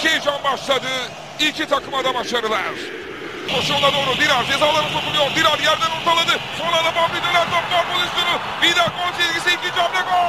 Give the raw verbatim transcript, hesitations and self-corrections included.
Büyük heyecan başladı. İki takıma da başarılar. Koşuğuna doğru Dirar ceza alanı sokuluyor. Dirar yerden ortaladı. Sonra da Bambi döner top gol pozisyonu. Vida gol çizgisi, ikinci hamle gol.